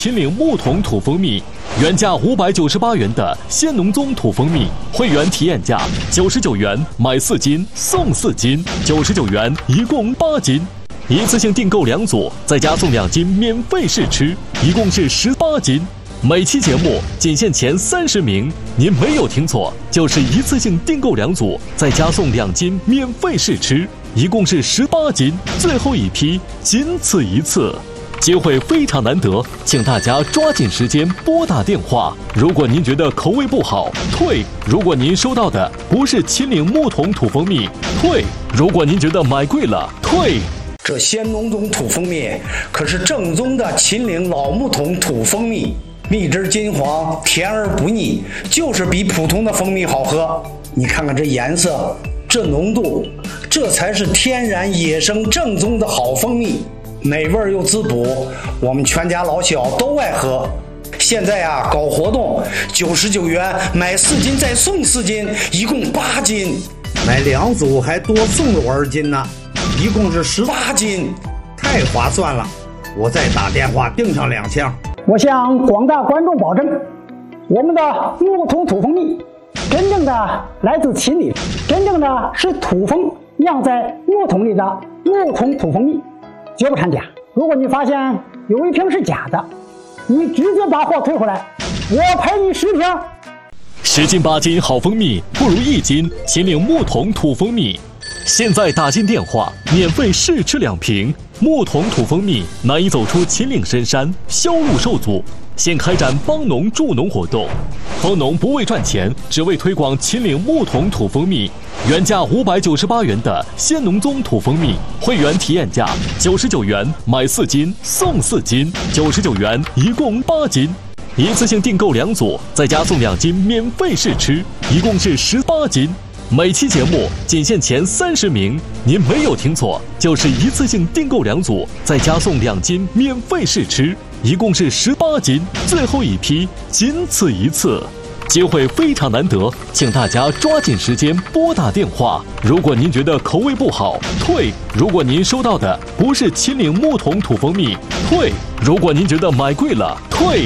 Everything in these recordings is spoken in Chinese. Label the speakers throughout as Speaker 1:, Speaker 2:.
Speaker 1: 秦岭木桶土蜂蜜，原价598元的鲜农宗土蜂蜜，会员体验价99元买4斤送4斤，99元一共8斤，一次性订购2组，再加送2斤免费试吃，一共是18斤。每期节目仅限前30名，您没有听错，就是一次性订购2组，再加送2斤免费试吃，一共是18斤，最后一批，仅此一次。机会非常难得，请大家抓紧时间拨打电话。如果您觉得口味不好，退；如果您收到的不是秦岭木桶土蜂蜜，退；如果您觉得买贵了，退。
Speaker 2: 这鲜农宗土蜂蜜可是正宗的秦岭老木桶土蜂蜜，蜜汁金黄，甜而不腻，就是比普通的蜂蜜好喝。你看看这颜色，这浓度，这才是天然野生正宗的好蜂蜜。美味又滋补，我们全家老小都爱喝。现在啊，搞活动，99元买4斤再送4斤，一共8斤。
Speaker 3: 买2组还多送了我2斤呢，一共是18斤，太划算了！我再打电话订上2箱。
Speaker 4: 我向广大观众保证，我们的木桶土蜂蜜真正的来自秦岭，真正的是土蜂酿在木桶里的木桶土蜂蜜。绝不掺假。如果你发现有一瓶是假的，你直接把货退回来，我赔你10瓶。
Speaker 1: 10斤8斤好蜂蜜不如1斤秦岭木桶土蜂蜜。现在打进电话，免费试吃2瓶木桶土蜂蜜，难以走出秦岭深山，销路受阻。现开展帮农助农活动，蜂农不为赚钱，只为推广秦岭木桶土蜂蜜。原价598元的鲜农宗土蜂蜜，会员体验价99元买4斤送4斤，99元一共8斤，一次性订购2组，再加送2斤免费试吃，一共是18斤。每期节目仅限前30名，您没有听错，就是一次性订购2组，再加送2斤免费试吃，一共是18斤，最后一批，仅此一次。机会非常难得，请大家抓紧时间拨打电话。如果您觉得口味不好，退；如果您收到的不是秦岭木桶土蜂蜜，退；如果您觉得买贵了，退。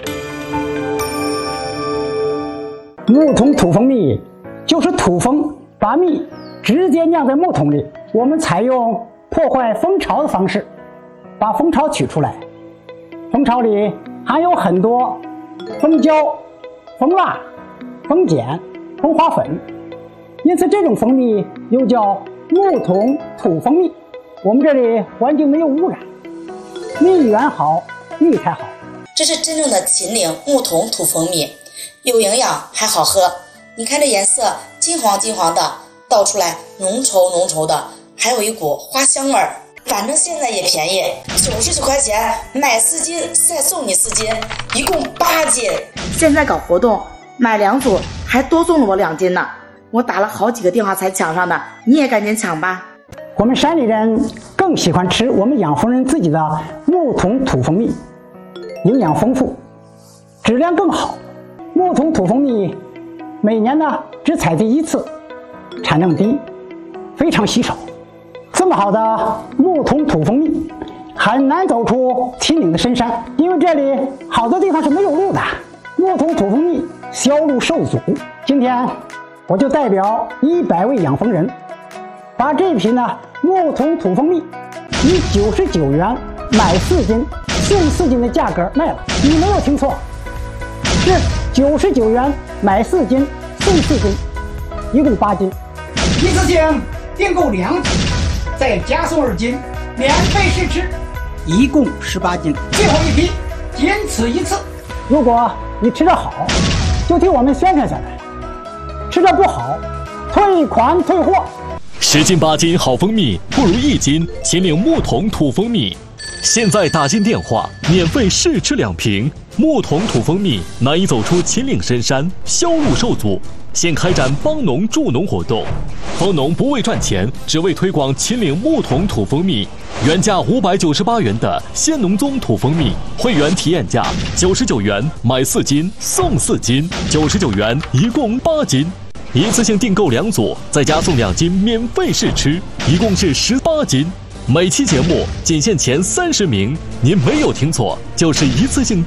Speaker 4: 木桶土蜂蜜就是土蜂把蜜直接酿在木桶里，我们采用破坏蜂巢的方式把蜂巢取出来。蜂巢里含有很多蜂胶、蜂蜡、蜂碱、蜂花粉，因此这种蜂蜜又叫木桶土蜂蜜。我们这里环境没有污染，蜜源好，蜜才好。
Speaker 5: 这是真正的秦岭木桶土蜂蜜，有营养还好喝。你看这颜色金黄金黄的，倒出来浓稠浓稠的，还有一股花香味儿。反正现在也便宜，99块钱买4斤再送你4斤，一共8斤。
Speaker 6: 现在搞活动，买2组还多送了我2斤呢，我打了好几个电话才抢上的，你也赶紧抢吧。
Speaker 4: 我们山里人更喜欢吃我们养蜂人自己的木桶土蜂蜜，营养丰富，质量更好。木桶土蜂蜜每年呢只采集1次，产量低，非常稀少。这么好的木桶土蜂蜜很难走出秦岭的深山，因为这里好多地方是没有路的，木桶土蜂蜜销路受阻。今天我就代表100位养蜂人，把这批呢木桶土蜂蜜以99元买4斤送4斤的价格卖了。你没有听错，是99元买4斤送4斤，一共8斤。一次性订购2斤，再加送2斤免费试吃，一共18斤，最后一批，仅此一次。如果你吃得好，就替我们宣传下来；吃得不好，退款退货。
Speaker 1: 10斤8斤好蜂蜜不如1斤秦岭木桶土蜂蜜。现在打进电话，免费试吃2瓶木桶土蜂蜜，难以走出秦岭深山，销路受阻。现开展帮农助农活动，蜂农不为赚钱，只为推广秦岭木桶土蜂蜜。原价598元的鲜农宗土蜂蜜，会员体验价99元买4斤送4斤，99元一共8斤，一次性订购2组，再加送2斤免费试吃，一共是18斤。每期节目仅限前30名，您没有听错，就是一次性